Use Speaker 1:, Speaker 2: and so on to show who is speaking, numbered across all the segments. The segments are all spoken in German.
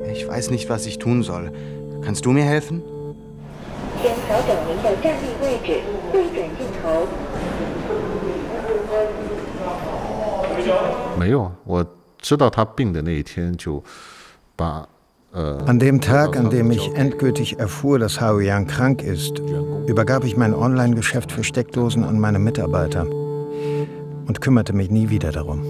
Speaker 1: Ich weiß nicht, was ich tun soll. Kannst du mir helfen?
Speaker 2: 请调整您的站立位置，对准镜头。
Speaker 3: 没有，我知道他病的那一天就把
Speaker 4: An dem Tag, an dem ich endgültig erfuhr, dass Hao Yang krank ist, übergab ich mein Online-Geschäft für Steckdosen an meine Mitarbeiter und kümmerte mich nie wieder darum.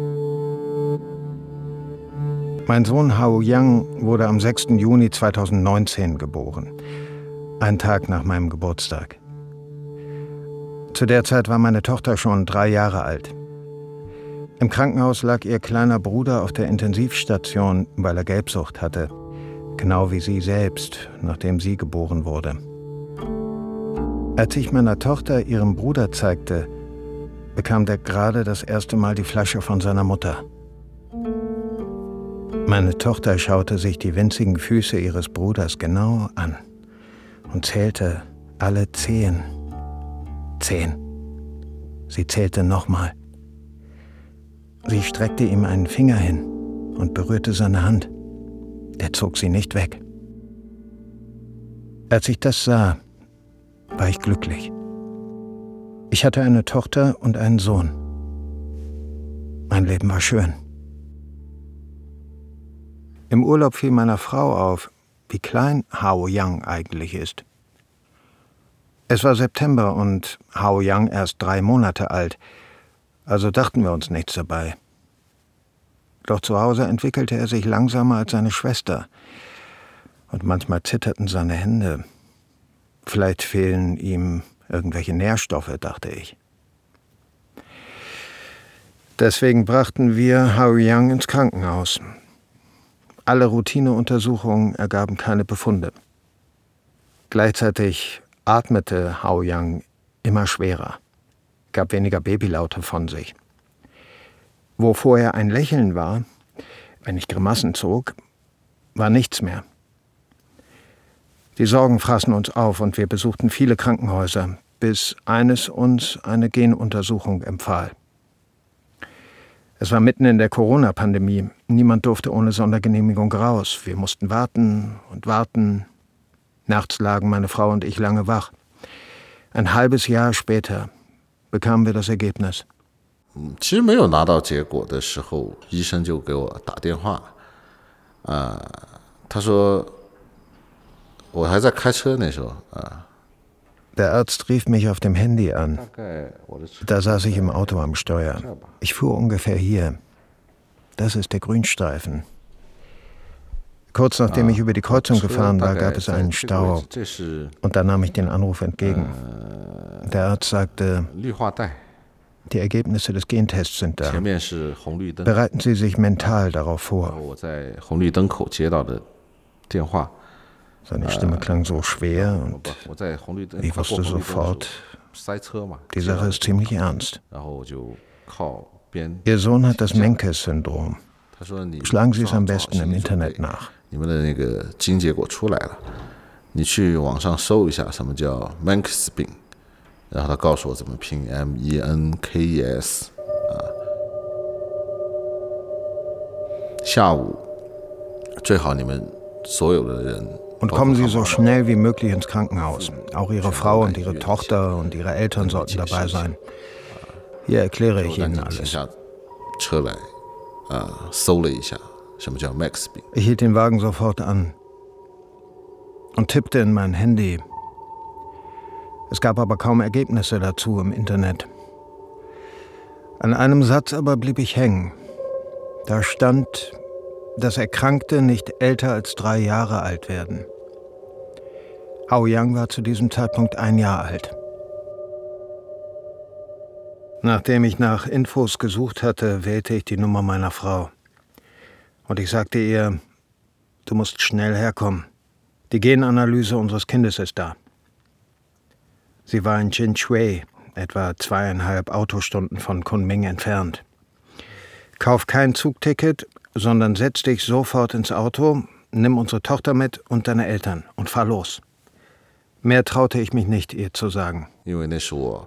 Speaker 4: Mein Sohn Hao Yang wurde am 6. Juni 2019 geboren, einen Tag nach meinem Geburtstag. Zu der Zeit war meine Tochter schon 3 Jahre alt. Im Krankenhaus lag ihr kleiner Bruder auf der Intensivstation, weil er Gelbsucht hatte. Genau wie sie selbst, nachdem sie geboren wurde. Als ich meiner Tochter ihrem Bruder zeigte, bekam der gerade das erste Mal die Flasche von seiner Mutter. Meine Tochter schaute sich die winzigen Füße ihres Bruders genau an und zählte alle 10. 10. Sie zählte nochmal. Sie streckte ihm einen Finger hin und berührte seine Hand. Er zog sie nicht weg. Als ich das sah, war ich glücklich. Ich hatte eine Tochter und einen Sohn. Mein Leben war schön. Im Urlaub fiel meiner Frau auf, wie klein Hao Yang eigentlich ist. Es war September und Hao Yang erst 3 Monate alt. Also dachten wir uns nichts dabei. Doch zu Hause entwickelte er sich langsamer als seine Schwester. Und manchmal zitterten seine Hände. Vielleicht fehlen ihm irgendwelche Nährstoffe, dachte ich. Deswegen brachten wir Hao Yang ins Krankenhaus. Alle Routineuntersuchungen ergaben keine Befunde. Gleichzeitig atmete Hao Yang immer schwerer, gab weniger Babylaute von sich. Wo vorher ein Lächeln war, wenn ich Grimassen zog, war nichts mehr. Die Sorgen fraßen uns auf und wir besuchten viele Krankenhäuser, bis eines uns eine Genuntersuchung empfahl. Es war mitten in der Corona-Pandemie. Niemand durfte ohne Sondergenehmigung raus. Wir mussten warten und warten. Nachts lagen meine Frau und ich lange wach. Ein halbes Jahr später bekamen wir das Ergebnis.
Speaker 3: 其实没有拿到结果的时候，医生就给我打电话，他说我还在开车那时候。
Speaker 4: Der Arzt rief mich auf dem Handy an. Da saß ich im Auto am Steuer. Ich fuhr ungefähr hier. Das ist der Grünstreifen. Kurz nachdem ich über die Kreuzung gefahren war, gab es einen Stau. Und da nahm ich den Anruf entgegen. Der Arzt sagte, die Ergebnisse des Gentests sind da. Bereiten Sie sich mental darauf vor. Seine Stimme klang so schwer und ich wusste sofort, die Sache ist ziemlich ernst. Ihr Sohn hat das Menkes-Syndrom. Schlagen Sie es am besten im Internet nach.
Speaker 3: 你们的那个基因结果出来了，你去网上搜一下什么叫 Menkes 病，然后他告诉我怎么拼 MENKES 下午最好你们所有的人
Speaker 4: Und kommen Sie so schnell wie möglich ins Krankenhaus. Auch Ihre Frau und Ihre Tochter und Ihre Eltern sollten dabei sein. Hier erkläre ich Ihnen alles.
Speaker 3: 车来搜了一下什么叫 Menkes 病。
Speaker 4: Ich hielt den Wagen sofort an und tippte in mein Handy. Es gab aber kaum Ergebnisse dazu im Internet. An einem Satz aber blieb ich hängen. Da stand, dass Erkrankte nicht älter als 3 Jahre alt werden. Hao Yang war zu diesem Zeitpunkt 1 Jahr alt. Nachdem ich nach Infos gesucht hatte, wählte ich die Nummer meiner Frau. Und ich sagte ihr, du musst schnell herkommen. Die Genanalyse unseres Kindes ist da. Sie war in Jinshui, etwa 2,5 Autostunden von Kunming entfernt. Kauf kein Zugticket, sondern setz dich sofort ins Auto, nimm unsere Tochter mit und deine Eltern und fahr los. Mehr traute ich mich nicht, ihr zu sagen.
Speaker 3: 因为那是我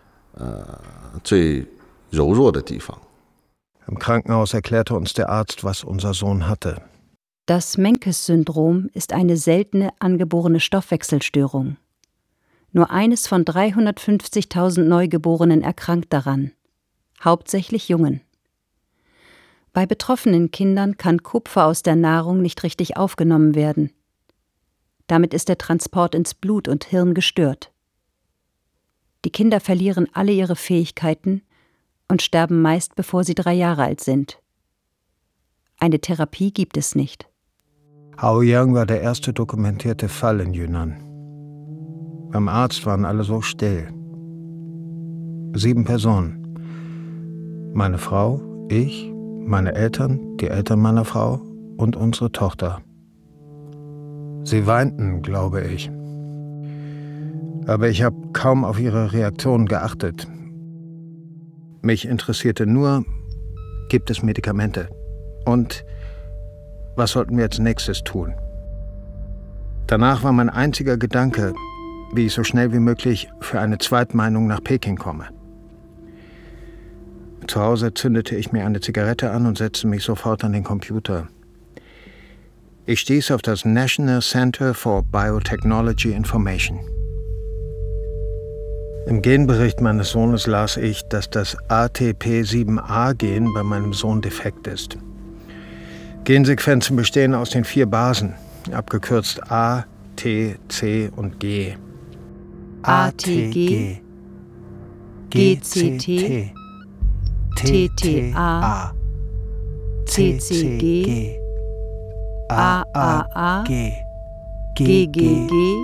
Speaker 3: 最柔弱的地方。
Speaker 4: Im Krankenhaus erklärte uns der Arzt, was unser Sohn hatte.
Speaker 5: Das Menkes-Syndrom ist eine seltene angeborene Stoffwechselstörung. Nur eines von 350.000 Neugeborenen erkrankt daran, hauptsächlich Jungen. Bei betroffenen Kindern kann Kupfer aus der Nahrung nicht richtig aufgenommen werden. Damit ist der Transport ins Blut und Hirn gestört. Die Kinder verlieren alle ihre Fähigkeiten und sterben meist, bevor sie 3 Jahre alt sind. Eine Therapie gibt es nicht.
Speaker 4: Haoyang war der erste dokumentierte Fall in Yunnan. Beim Arzt waren alle so still. 7 Personen. Meine Frau, ich, meine Eltern, die Eltern meiner Frau und unsere Tochter. Sie weinten, glaube ich. Aber ich habe kaum auf ihre Reaktionen geachtet. Mich interessierte nur, gibt es Medikamente? Und was sollten wir als nächstes tun? Danach war mein einziger Gedanke, wie ich so schnell wie möglich für eine Zweitmeinung nach Peking komme. Zu Hause zündete ich mir eine Zigarette an und setzte mich sofort an den Computer. Ich stieß auf das National Center for Biotechnology Information. Im Genbericht meines Sohnes las ich, dass das ATP7A-Gen bei meinem Sohn defekt ist. Gensequenzen bestehen aus den 4 Basen, abgekürzt A, T, C und G.
Speaker 5: ATG, GCT, TTA, CCG, AAA, GGG,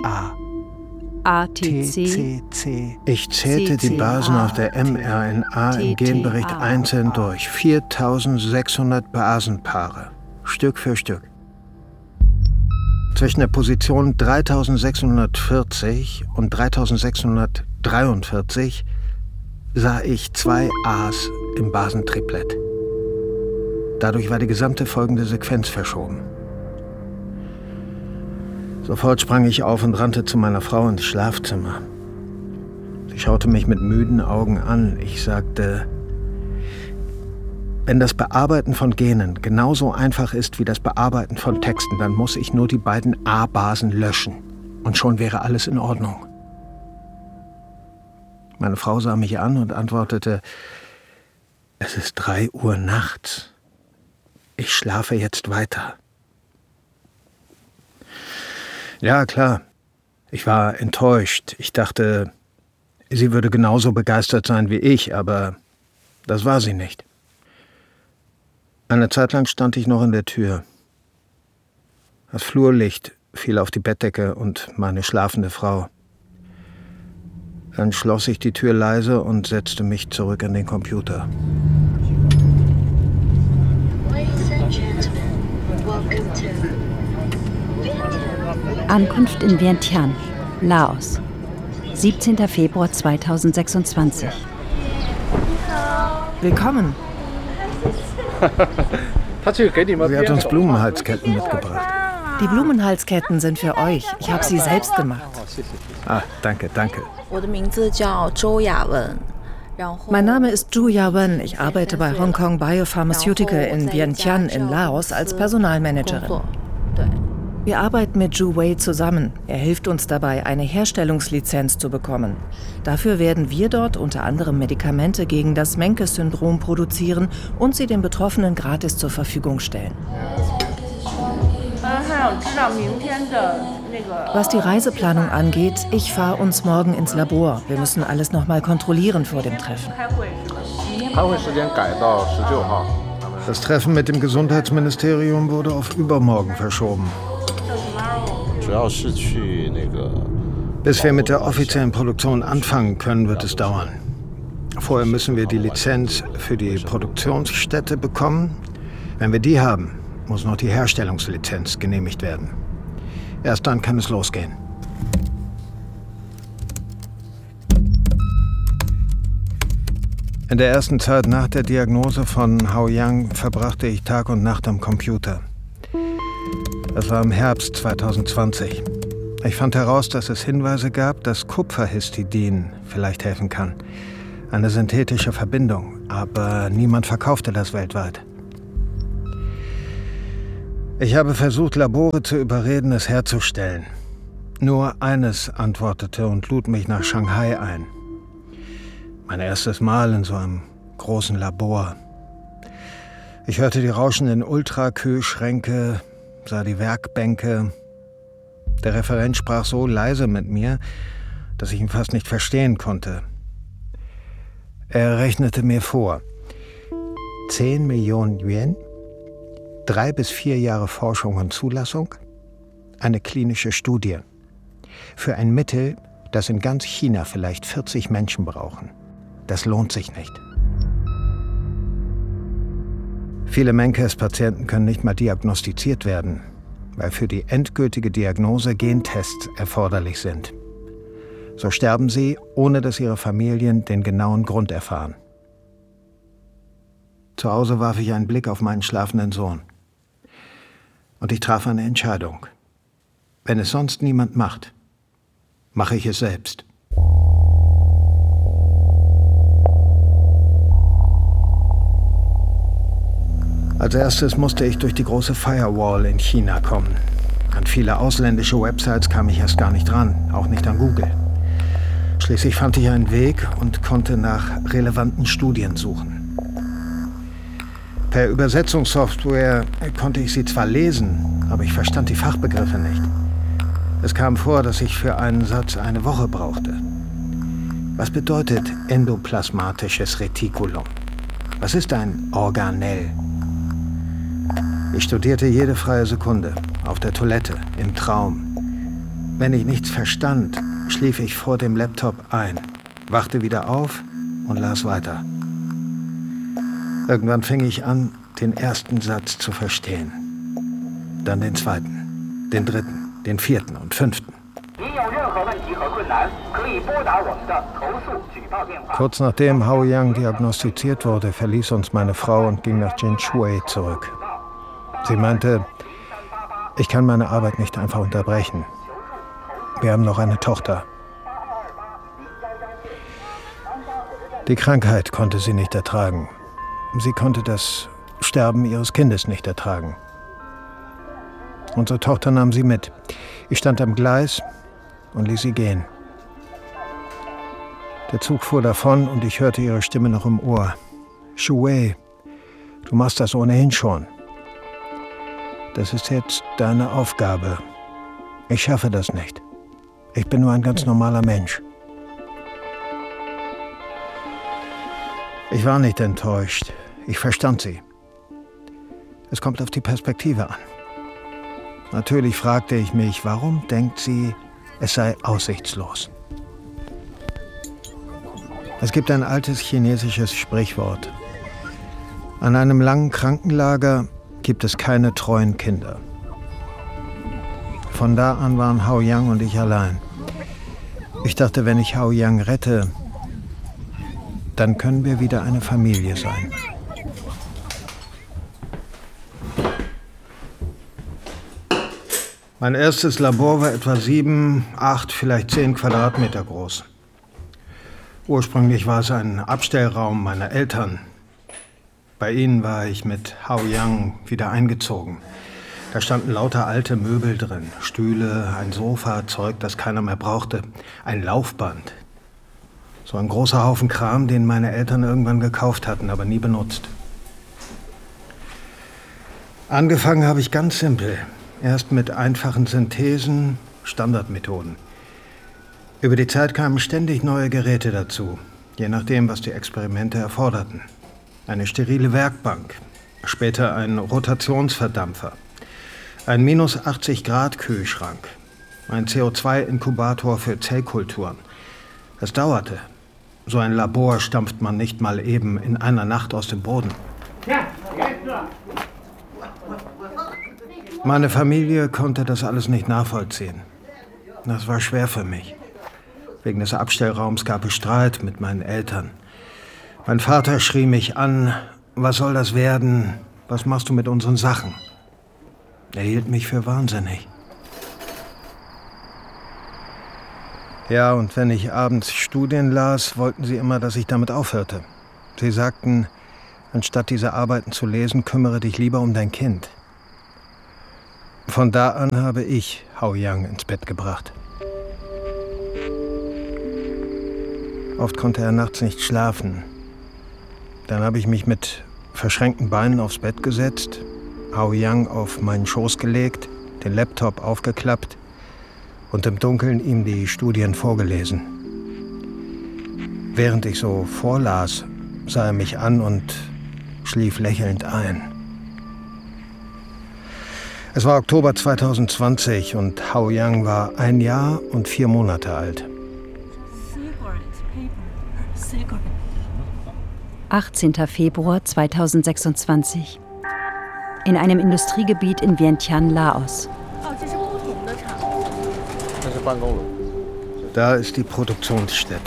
Speaker 5: ATC.
Speaker 4: Ich zählte die Basen auf der mRNA im Genbericht einzeln durch. 4600 Basenpaare, Stück für Stück. Zwischen der Position 3640 und 3643 sah ich 2 A's im Basentriplett. Dadurch war die gesamte folgende Sequenz verschoben. Sofort sprang ich auf und rannte zu meiner Frau ins Schlafzimmer. Sie schaute mich mit müden Augen an. Ich sagte, wenn das Bearbeiten von Genen genauso einfach ist wie das Bearbeiten von Texten, dann muss ich nur die beiden A-Basen löschen. Und schon wäre alles in Ordnung. Meine Frau sah mich an und antwortete, es ist 3 Uhr nachts. Ich schlafe jetzt weiter. Ja, klar. Ich war enttäuscht. Ich dachte, sie würde genauso begeistert sein wie ich, aber das war sie nicht. Eine Zeit lang stand ich noch in der Tür. Das Flurlicht fiel auf die Bettdecke und meine schlafende Frau. Dann schloss ich die Tür leise und setzte mich zurück an den Computer.
Speaker 5: Ankunft in Vientiane, Laos, 17. Februar 2026.
Speaker 6: Willkommen.
Speaker 4: Sie hat uns Blumenhalsketten mitgebracht.
Speaker 6: Die Blumenhalsketten sind für euch. Ich habe sie selbst gemacht.
Speaker 4: Ah, danke, danke.
Speaker 6: Mein Name ist Zhu Yawen. Ich arbeite bei Hong Kong Biopharmaceutical in Vientiane in Laos als Personalmanagerin. Wir arbeiten mit Zhu Wei zusammen. Er hilft uns dabei, eine Herstellungslizenz zu bekommen. Dafür werden wir dort unter anderem Medikamente gegen das Menkes-Syndrom produzieren und sie den Betroffenen gratis zur Verfügung stellen. Was die Reiseplanung angeht, ich fahre uns morgen ins Labor. Wir müssen alles noch mal kontrollieren vor dem Treffen.
Speaker 4: Das Treffen mit dem Gesundheitsministerium wurde auf übermorgen verschoben. Bis wir mit der offiziellen Produktion anfangen können, wird es dauern. Vorher müssen wir die Lizenz für die Produktionsstätte bekommen. Wenn wir die haben, muss noch die Herstellungslizenz genehmigt werden. Erst dann kann es losgehen. In der ersten Zeit nach der Diagnose von Haoyang verbrachte ich Tag und Nacht am Computer. Das war im Herbst 2020. Ich fand heraus, dass es Hinweise gab, dass Kupferhistidin vielleicht helfen kann. Eine synthetische Verbindung, aber niemand verkaufte das weltweit. Ich habe versucht, Labore zu überreden, es herzustellen. Nur eines antwortete und lud mich nach Shanghai ein. Mein erstes Mal in so einem großen Labor. Ich hörte die rauschenden Ultrakühlschränke, sah die Werkbänke. Der Referent sprach so leise mit mir, dass ich ihn fast nicht verstehen konnte. Er rechnete mir vor: 10 Millionen Yuan, 3 bis 4 Jahre Forschung und Zulassung, eine klinische Studie. Für ein Mittel, das in ganz China vielleicht 40 Menschen brauchen. Das lohnt sich nicht. Viele Menkes-Patienten können nicht mal diagnostiziert werden, weil für die endgültige Diagnose Gentests erforderlich sind. So sterben sie, ohne dass ihre Familien den genauen Grund erfahren. Zu Hause warf ich einen Blick auf meinen schlafenden Sohn. Und ich traf eine Entscheidung. Wenn es sonst niemand macht, mache ich es selbst. Als erstes musste ich durch die große Firewall in China kommen. An viele ausländische Websites kam ich erst gar nicht ran, auch nicht an Google. Schließlich fand ich einen Weg und konnte nach relevanten Studien suchen. Per Übersetzungssoftware konnte ich sie zwar lesen, aber ich verstand die Fachbegriffe nicht. Es kam vor, dass ich für einen Satz eine Woche brauchte. Was bedeutet endoplasmatisches Retikulum? Was ist ein Organell? Ich studierte jede freie Sekunde, auf der Toilette, im Traum. Wenn ich nichts verstand, schlief ich vor dem Laptop ein, wachte wieder auf und las weiter. Irgendwann fing ich an, den ersten Satz zu verstehen. Dann den zweiten, den dritten, den vierten und fünften. Kurz nachdem Hao Yang diagnostiziert wurde, verließ uns meine Frau und ging nach Jinshui zurück. Sie meinte, ich kann meine Arbeit nicht einfach unterbrechen. Wir haben noch eine Tochter. Die Krankheit konnte sie nicht ertragen. Sie konnte das Sterben ihres Kindes nicht ertragen. Unsere Tochter nahm sie mit. Ich stand am Gleis und ließ sie gehen. Der Zug fuhr davon und ich hörte ihre Stimme noch im Ohr. Shuwei, du machst das ohnehin schon. Das ist jetzt deine Aufgabe. Ich schaffe das nicht. Ich bin nur ein ganz normaler Mensch. Ich war nicht enttäuscht. Ich verstand sie. Es kommt auf die Perspektive an. Natürlich fragte ich mich, warum denkt sie, es sei aussichtslos? Es gibt ein altes chinesisches Sprichwort. An einem langen Krankenlager gibt es keine treuen Kinder. Von da an waren Hao Yang und ich allein. Ich dachte, wenn ich Hao Yang rette, dann können wir wieder eine Familie sein. Mein erstes Labor war etwa 7, 8, vielleicht 10 Quadratmeter groß. Ursprünglich war es ein Abstellraum meiner Eltern. Bei ihnen war ich mit Hao Yang wieder eingezogen. Da standen lauter alte Möbel drin, Stühle, ein Sofa, Zeug, das keiner mehr brauchte, ein Laufband. So ein großer Haufen Kram, den meine Eltern irgendwann gekauft hatten, aber nie benutzt. Angefangen habe ich ganz simpel. Erst mit einfachen Synthesen, Standardmethoden. Über die Zeit kamen ständig neue Geräte dazu, je nachdem, was die Experimente erforderten. Eine sterile Werkbank, später ein Rotationsverdampfer, ein -80-Grad-Kühlschrank, ein CO2-Inkubator für Zellkulturen. Es dauerte. So ein Labor stampft man nicht mal eben in einer Nacht aus dem Boden. Meine Familie konnte das alles nicht nachvollziehen. Das war schwer für mich. Wegen des Abstellraums gab es Streit mit meinen Eltern. Mein Vater schrie mich an, was soll das werden? Was machst du mit unseren Sachen? Er hielt mich für wahnsinnig. Ja, und wenn ich abends Studien las, wollten sie immer, dass ich damit aufhörte. Sie sagten, anstatt diese Arbeiten zu lesen, kümmere dich lieber um dein Kind. Von da an habe ich Hao Yang ins Bett gebracht. Oft konnte er nachts nicht schlafen. Dann habe ich mich mit verschränkten Beinen aufs Bett gesetzt, Hao Yang auf meinen Schoß gelegt, den Laptop aufgeklappt und im Dunkeln ihm die Studien vorgelesen. Während ich so vorlas, sah er mich an und schlief lächelnd ein. Es war Oktober 2020 und Hao Yang war 1 Jahr und 4 Monate alt.
Speaker 5: 18. Februar 2026. In einem Industriegebiet in Vientiane, Laos.
Speaker 4: Da ist die Produktionsstätte.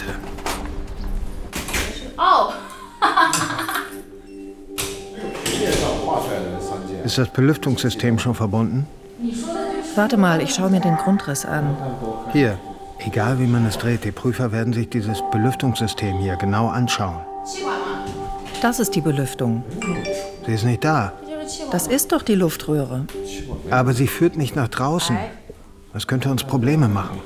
Speaker 4: Ist das Belüftungssystem schon verbunden?
Speaker 6: Warte mal, ich schaue mir den Grundriss an.
Speaker 4: Hier, egal wie man es dreht, die Prüfer werden sich dieses Belüftungssystem hier genau anschauen.
Speaker 6: Das ist die Belüftung.
Speaker 4: Sie ist nicht da.
Speaker 6: Das ist doch die Luftröhre.
Speaker 4: Aber sie führt nicht nach draußen. Das könnte uns Probleme machen.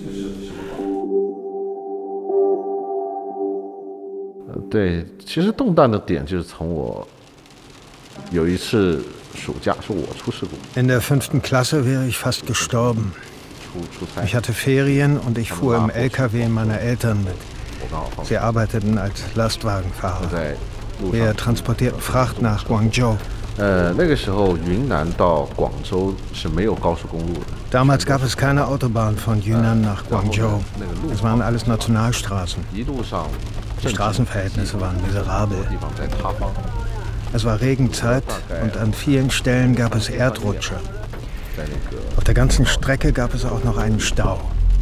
Speaker 4: In der 5. Klasse wäre ich fast gestorben. Ich hatte Ferien und ich fuhr im LKW meiner Eltern mit. Sie arbeiteten als Lastwagenfahrer. Wir transportierten Fracht nach Guangzhou. Damals gab es keine Autobahn von Yunnan nach Guangzhou. Es waren alles Nationalstraßen. Die Straßenverhältnisse waren miserabel. Es war Regenzeit und an vielen Stellen gab es Erdrutsche. Auf der ganzen Strecke gab es auch noch einen Stau.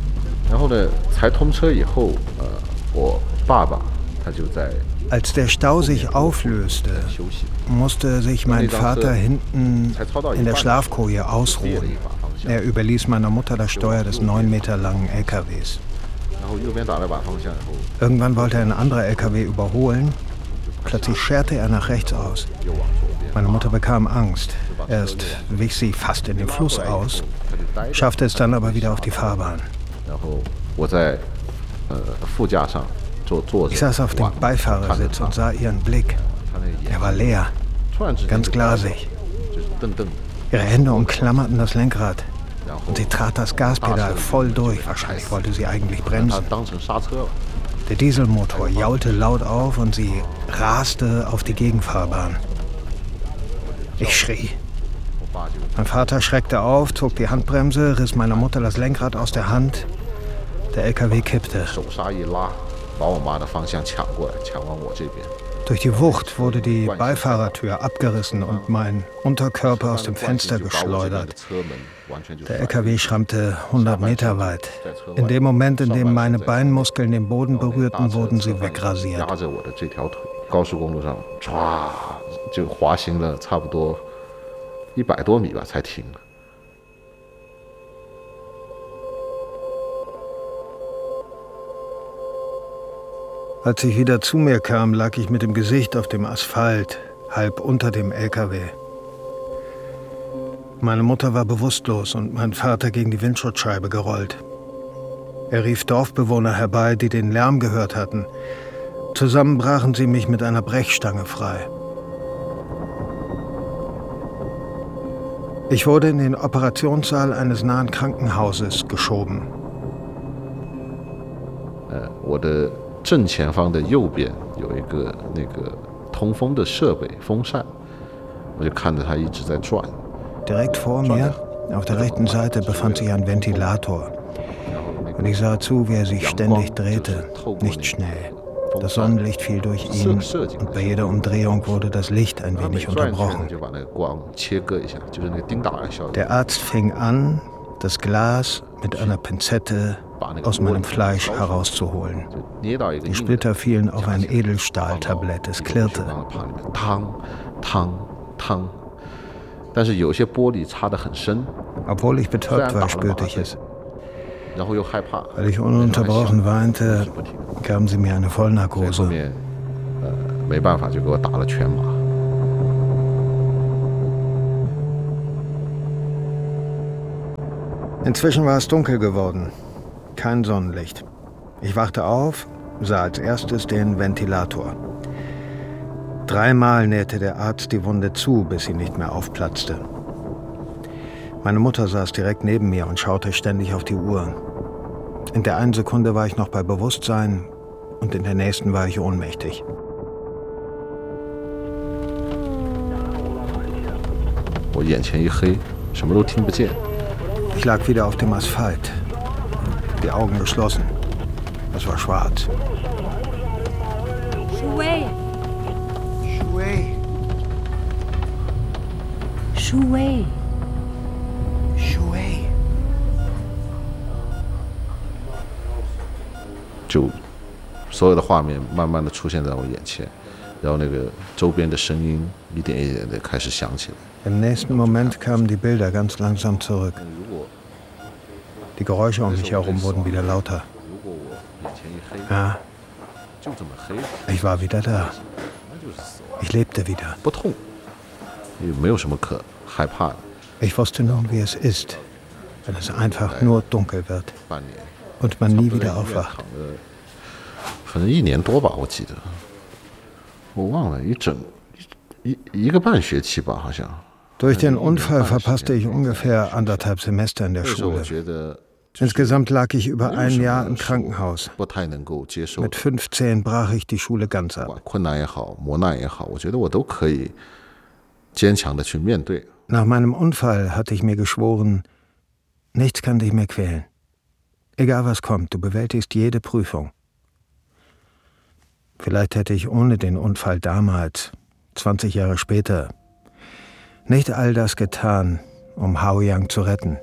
Speaker 4: Als der Stau sich auflöste, musste sich mein Vater hinten in der Schlafkoje ausruhen. Er überließ meiner Mutter das Steuer des 9 Meter langen LKWs. Irgendwann wollte ein anderer LKW überholen. Plötzlich scherte er nach rechts aus. Meine Mutter bekam Angst. Erst wich sie fast in den Fluss aus, schaffte es dann aber wieder auf die Fahrbahn. Ich saß auf dem Beifahrersitz und sah ihren Blick. Er war leer, ganz glasig. Ihre Hände umklammerten das Lenkrad und sie trat das Gaspedal voll durch. Wahrscheinlich wollte sie eigentlich bremsen. Der Dieselmotor jaulte laut auf und sie raste auf die Gegenfahrbahn. Ich schrie. Mein Vater schreckte auf, zog die Handbremse, riss meiner Mutter das Lenkrad aus der Hand. Der LKW kippte. Durch die Wucht wurde die Beifahrertür abgerissen und mein Unterkörper aus dem Fenster geschleudert. Der LKW schrammte 100 Meter weit. In dem Moment, in dem meine Beinmuskeln den Boden berührten, wurden sie wegrasiert. Als ich wieder zu mir kam, lag ich mit dem Gesicht auf dem Asphalt, halb unter dem LKW. Meine Mutter war bewusstlos und mein Vater gegen die Windschutzscheibe gerollt. Er rief Dorfbewohner herbei, die den Lärm gehört hatten. Zusammen brachen sie mich mit einer Brechstange frei. Ich wurde in den Operationssaal eines nahen Krankenhauses geschoben.
Speaker 3: 我的正前方的右边有一个那个通风的设备风扇，我就看着它一直在转。
Speaker 4: Direkt vor mir, auf der rechten Seite, befand sich ein Ventilator. Und ich sah zu, wie er sich ständig drehte, nicht schnell. Das Sonnenlicht fiel durch ihn und bei jeder Umdrehung wurde das Licht ein wenig unterbrochen. Der Arzt fing an, das Glas mit einer Pinzette aus meinem Fleisch herauszuholen. Die Splitter fielen auf ein Edelstahltablett, es klirrte. Obwohl ich betäubt war, spürte ich es. Weil ich ununterbrochen weinte, gaben sie mir eine Vollnarkose. Inzwischen war es dunkel geworden. Kein Sonnenlicht. Ich wachte auf, sah als erstes den Ventilator. 3-mal nähte der Arzt die Wunde zu, bis sie nicht mehr aufplatzte. Meine Mutter saß direkt neben mir und schaute ständig auf die Uhr. In der einen Sekunde war ich noch bei Bewusstsein und in der nächsten war ich ohnmächtig. Ich lag wieder auf dem Asphalt, die Augen geschlossen. Es war schwarz.
Speaker 7: Shuwei.
Speaker 1: Shuwei.
Speaker 7: Shuwei.
Speaker 1: Shuwei.
Speaker 3: 就所有的画面慢慢的出现在我眼前，然后那个周边的声音一点一点的开始响起来。
Speaker 4: Im nächsten Moment kamen die Bilder ganz langsam zurück. Die Geräusche um mich herum wurden wieder lauter. Ja, ich war wieder da. Ich lebte wieder. Ich wusste nun, wie es ist, wenn es einfach nur dunkel wird und man nie wieder aufwacht.
Speaker 3: 反正1年多吧，我记得，我忘了一个半学期吧，好像。
Speaker 4: Durch den Unfall verpasste ich ungefähr 1,5 Semester in der Schule. Insgesamt lag ich über 1 Jahr im Krankenhaus. Mit 15 brach ich die Schule ganz ab. Nach meinem Unfall hatte ich mir geschworen, nichts kann dich mehr quälen. Egal was kommt, du bewältigst jede Prüfung. Vielleicht hätte ich ohne den Unfall damals, 20 Jahre später, nicht all das getan, um Haoyang zu retten.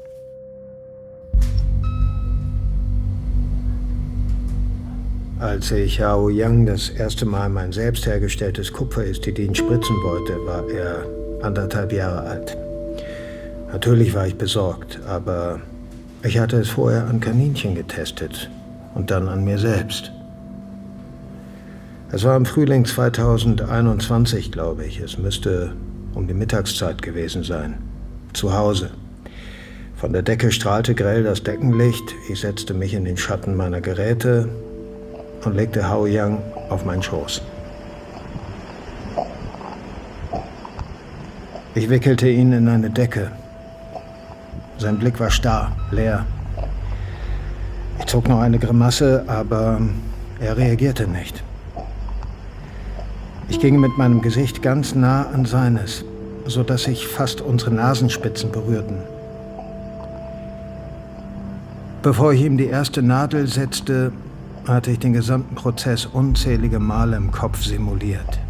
Speaker 4: Als ich Haoyang das erste Mal mein selbst hergestelltes Kupferhistidin spritzen wollte, war er 1,5 Jahre alt. Natürlich war ich besorgt, aber ich hatte es vorher an Kaninchen getestet und dann an mir selbst. Es war im Frühling 2021, glaube ich. Es müsste um die Mittagszeit gewesen sein. Zu Hause. Von der Decke strahlte grell das Deckenlicht. Ich setzte mich in den Schatten meiner Geräte und legte Haoyang auf meinen Schoß. Ich wickelte ihn in eine Decke. Sein Blick war starr, leer. Ich zog noch eine Grimasse, aber er reagierte nicht. Ich ging mit meinem Gesicht ganz nah an seines, sodass sich fast unsere Nasenspitzen berührten. Bevor ich ihm die erste Nadel setzte, hatte ich den gesamten Prozess unzählige Male im Kopf simuliert.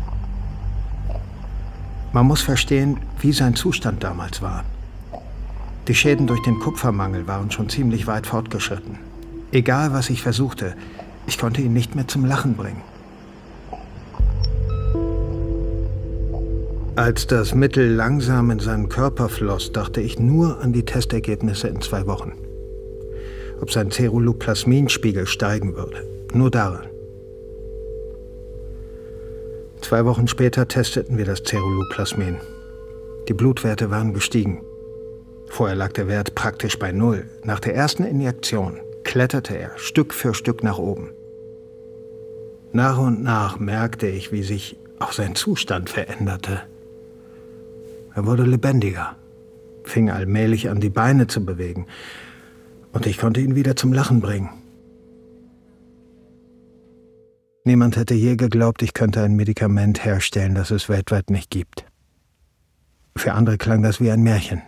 Speaker 4: Man muss verstehen, wie sein Zustand damals war. Die Schäden durch den Kupfermangel waren schon ziemlich weit fortgeschritten. Egal, was ich versuchte, ich konnte ihn nicht mehr zum Lachen bringen. Als das Mittel langsam in seinen Körper floss, dachte ich nur an die Testergebnisse in 2 Wochen. Ob sein Ceruloplasminspiegel steigen würde. Nur daran. 2 Wochen später testeten wir das Ceruloplasmin. Die Blutwerte waren gestiegen. Vorher lag der Wert praktisch bei 0. Nach der ersten Injektion kletterte er Stück für Stück nach oben. Nach und nach merkte ich, wie sich auch sein Zustand veränderte. Er wurde lebendiger, fing allmählich an, die Beine zu bewegen. Und ich konnte ihn wieder zum Lachen bringen. Niemand hätte je geglaubt, ich könnte ein Medikament herstellen, das es weltweit nicht gibt. Für andere klang das wie ein Märchen.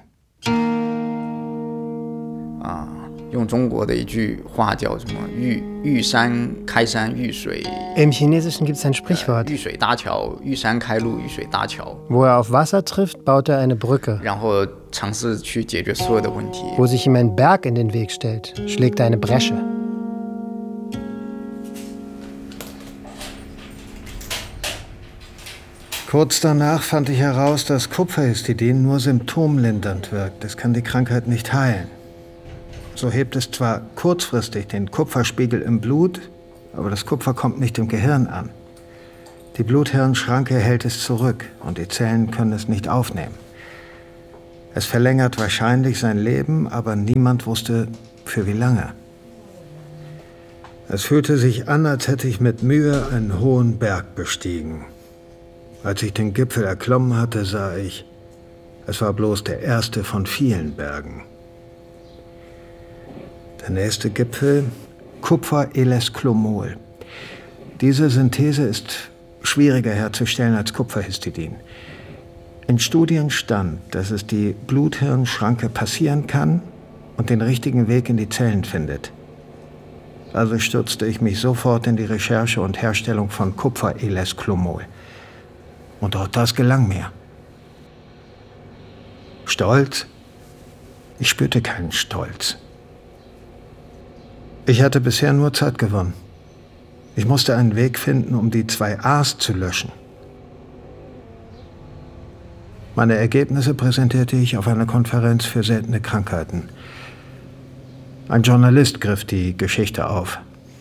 Speaker 8: 用中国的一句话叫什么？遇山开山，遇水。
Speaker 9: Im Chinesischen gibt es ein Sprichwort.
Speaker 8: 遇水搭桥，遇山开路，遇水搭桥。
Speaker 9: Wo er auf Wasser trifft, baut er eine Brücke.
Speaker 8: 然后尝试去解决所有的问题。
Speaker 9: Wo sich ihm ein Berg in den Weg stellt, schlägt er eine Bresche.
Speaker 4: Kurz danach fand ich heraus, dass Kupferhistidin nur symptomlindernd wirkt. Es kann die Krankheit nicht heilen. So hebt es zwar kurzfristig den Kupferspiegel im Blut, aber das Kupfer kommt nicht im Gehirn an. Die Blut-Hirn-Schranke hält es zurück und die Zellen können es nicht aufnehmen. Es verlängert wahrscheinlich sein Leben, aber niemand wusste, für wie lange. Es fühlte sich an, als hätte ich mit Mühe einen hohen Berg bestiegen. Als ich den Gipfel erklommen hatte, sah ich, es war bloß der erste von vielen Bergen. Der nächste Gipfel, Kupfer-Elesclomol. Diese Synthese ist schwieriger herzustellen als Kupferhistidin. In Studien stand, dass es die Blut-Hirn-Schranke passieren kann und den richtigen Weg in die Zellen findet. Also stürzte ich mich sofort in die Recherche und Herstellung von Kupfer-Elesclomol. Und auch das gelang mir. Stolz? Ich spürte keinen Stolz. Ich hatte bisher nur Zeit gewonnen. Ich musste einen Weg finden, um die 2 A's zu löschen. Meine Ergebnisse präsentierte ich auf einer Konferenz für seltene Krankheiten. Ein Journalist griff die Geschichte auf.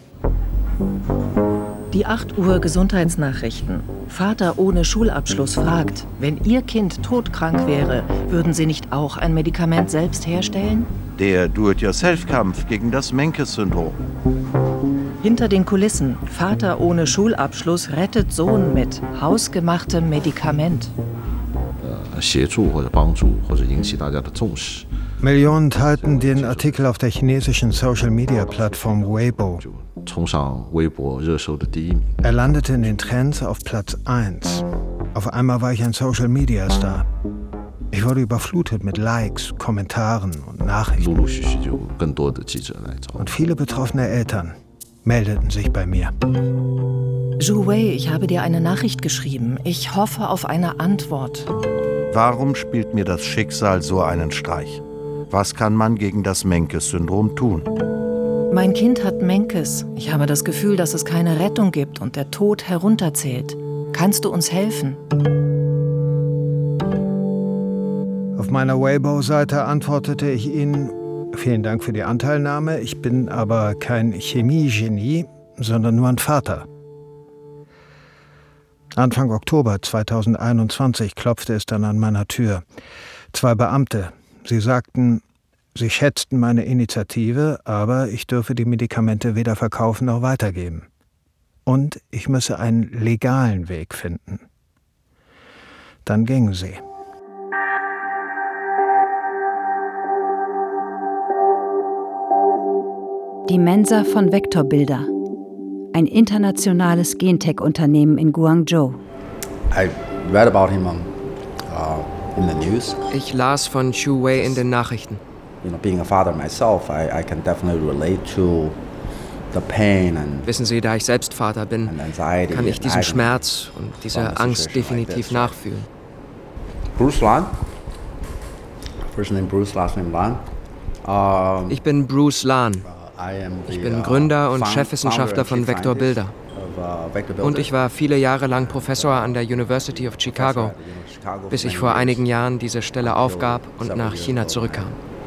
Speaker 6: Die 8 Uhr Gesundheitsnachrichten. Vater ohne Schulabschluss fragt, wenn Ihr Kind todkrank wäre, würden Sie nicht auch ein Medikament selbst herstellen?
Speaker 7: Der Do-it-yourself-Kampf gegen das Menkes-Syndrom.
Speaker 6: Hinter den Kulissen. Vater ohne Schulabschluss rettet Sohn mit hausgemachtem Medikament.
Speaker 3: 协助或者帮助或者引起大家的重视。
Speaker 4: Millionen teilten den Artikel auf der chinesischen Social-Media-Plattform Weibo.
Speaker 3: 冲上微博热搜的第1名。
Speaker 4: Er landete in den Trends auf Platz 1. Auf einmal war ich ein Social-Media-Star. Ich wurde überflutet mit Likes, Kommentaren und Nachrichten.
Speaker 3: 陆陆续续就更多的记者来找。
Speaker 4: Und viele betroffene Eltern meldeten sich bei mir.
Speaker 6: Zhu Wei, ich habe dir eine Nachricht geschrieben. Ich hoffe auf eine Antwort.
Speaker 7: Warum spielt mir das Schicksal so einen Streich? Was kann man gegen das Menkes-Syndrom tun?
Speaker 6: Mein Kind hat Menkes. Ich habe das Gefühl, dass es keine Rettung gibt und der Tod herunterzählt. Kannst du uns helfen?
Speaker 4: Auf meiner Weibo-Seite antwortete ich ihnen: Vielen Dank für die Anteilnahme. Ich bin aber kein Chemie-Genie, sondern nur ein Vater. Anfang Oktober 2021 klopfte es dann an meiner Tür. 2 Beamte. Sie sagten, sie schätzten meine Initiative, aber ich dürfe die Medikamente weder verkaufen noch weitergeben. Und ich müsse einen legalen Weg finden. Dann gingen sie.
Speaker 5: Die Mensa von Vektorbilder. Ein internationales Gentech-Unternehmen in Guangzhou.
Speaker 8: I read about him in the news.
Speaker 10: Ich las von Zhu Wei in den Nachrichten.
Speaker 8: You know, being a father myself, I can definitely relate to the pain and.
Speaker 10: Wissen Sie, da ich selbst Vater bin, kann ich diesen Schmerz und diese Angst definitiv nachfühlen.
Speaker 8: Bruce Lan. First name Bruce, last name Lan.
Speaker 10: Ich bin Bruce Lan. Ich bin Gründer und Chefwissenschaftler von Vektorbilder. Und ich war viele Jahre lang Professor an der University of Chicago, bis ich vor einigen Jahren diese Stelle aufgab und nach China zurückkam.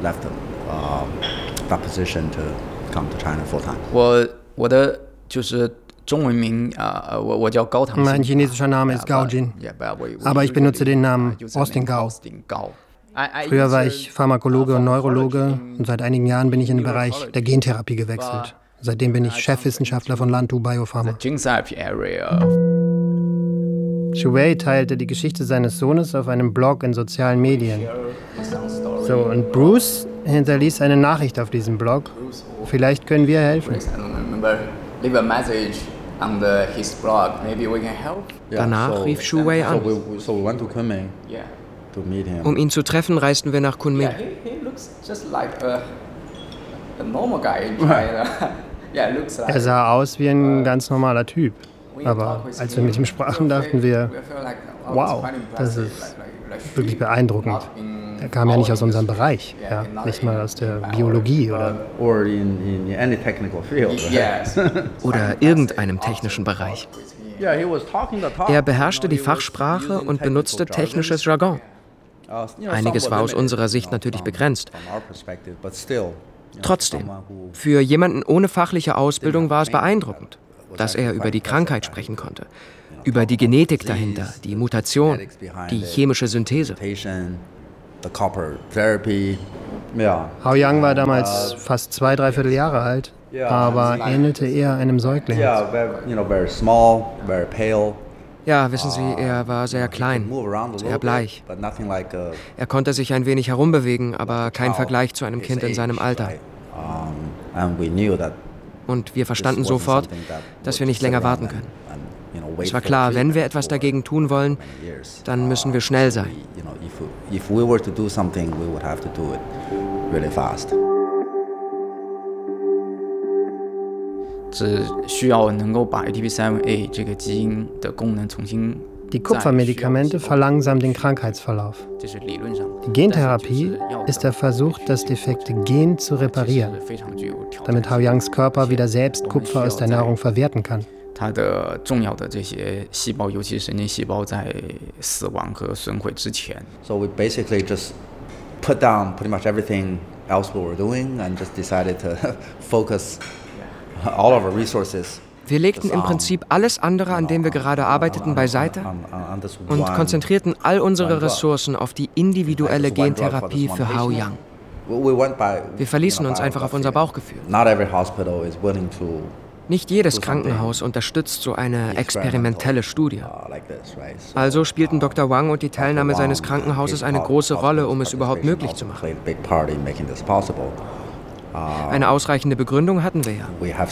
Speaker 9: Mein chinesischer Name ist Gao Jin, aber ich benutze den Namen Austin Gao. Früher war ich Pharmakologe und Neurologe und seit einigen Jahren bin ich in den Bereich der Gentherapie gewechselt. Seitdem bin ich Chefwissenschaftler von Lantu Biopharma. Zhu Wei teilte die Geschichte seines Sohnes auf einem Blog in sozialen Medien. So, und Bruce hinterließ eine Nachricht auf diesem Blog. Vielleicht können wir helfen.
Speaker 10: Danach rief Zhu Wei an. Um ihn zu treffen, reisten wir nach Kunming.
Speaker 9: Er sah aus wie ein ganz normaler Typ. Aber als wir mit ihm sprachen, dachten wir, wow, das ist wirklich beeindruckend. Er kam ja nicht aus unserem Bereich, ja, nicht mal aus der Biologie
Speaker 10: oder irgendeinem technischen Bereich. Er beherrschte die Fachsprache und benutzte technisches Jargon. Einiges war aus unserer Sicht natürlich begrenzt. Trotzdem, für jemanden ohne fachliche Ausbildung war es beeindruckend, dass er über die Krankheit sprechen konnte, über die Genetik dahinter, die Mutation, die chemische Synthese.
Speaker 9: Hao Yang war damals fast 2-3 Jahre alt, aber ähnelte eher einem Säugling.
Speaker 10: Ja, wissen Sie, er war sehr klein, sehr bleich. Er konnte sich ein wenig herumbewegen, aber kein Vergleich zu einem Kind in seinem Alter. Und wir verstanden sofort, dass wir nicht länger warten können. Es war klar, wenn wir etwas dagegen tun wollen, dann müssen wir schnell sein.
Speaker 9: Die Kupfermedikamente verlangsamen den Krankheitsverlauf. Die Gentherapie ist der Versuch, das defekte Gen zu reparieren, damit Hao Yangs Körper wieder selbst Kupfer aus der Nahrung verwerten kann.
Speaker 11: So we basically just put down pretty much everything else we were doing and just decided to focus all of our resources.
Speaker 10: Wir legten im Prinzip alles andere, an dem wir gerade arbeiteten, beiseite und konzentrierten all unsere Ressourcen auf die individuelle Gentherapie für Hao Yang. Wir verließen uns einfach auf unser Bauchgefühl. Nicht jedes Krankenhaus unterstützt so eine experimentelle Studie. Also spielten Dr. Wang und die Teilnahme seines Krankenhauses eine große Rolle, um es überhaupt möglich zu machen. Eine ausreichende Begründung hatten wir ja.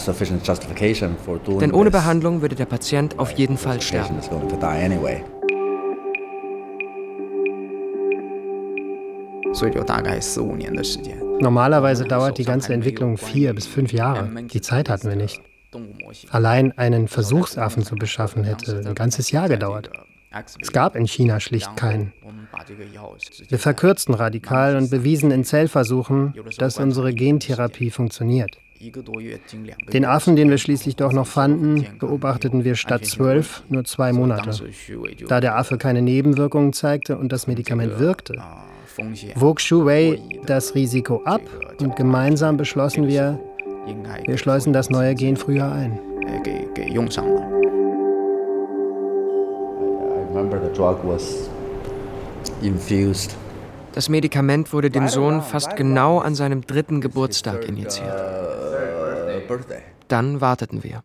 Speaker 10: Denn ohne Behandlung würde der Patient auf jeden Fall sterben.
Speaker 9: Normalerweise dauert die ganze Entwicklung 4 bis 5 Jahre. Die Zeit hatten wir nicht. Allein einen Versuchsaffen zu beschaffen, hätte ein ganzes Jahr gedauert. Es gab in China schlicht keinen. Wir verkürzten radikal und bewiesen in Zellversuchen, dass unsere Gentherapie funktioniert. Den Affen, den wir schließlich doch noch fanden, beobachteten wir statt 12 nur 2 Monate. Da der Affe keine Nebenwirkungen zeigte und das Medikament wirkte, wog Xu Wei das Risiko ab und gemeinsam beschlossen wir schleusen das neue Gen früher ein.
Speaker 10: Das Medikament wurde dem Sohn fast genau an seinem 3. Geburtstag injiziert. Dann warteten wir.